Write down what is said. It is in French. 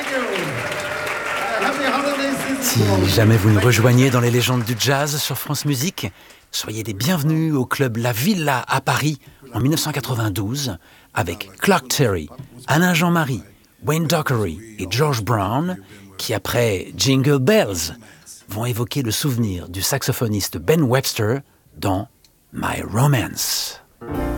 Si jamais vous nous rejoignez dans les légendes du jazz sur France Musique, soyez les bienvenus au club La Villa à Paris en 1992 avec Clark Terry, Alain Jean-Marie, Wayne Dockery et George Brown qui, après Jingle Bells, vont évoquer le souvenir du saxophoniste Ben Webster dans My Romance.